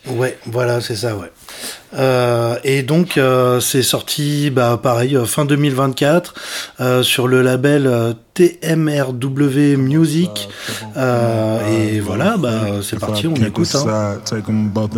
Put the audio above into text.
Ouais, voilà, c'est ça, ouais. Et donc c'est sorti pareil fin 2024 sur le label TMRW Music et voilà, c'est parti, on écoute hein.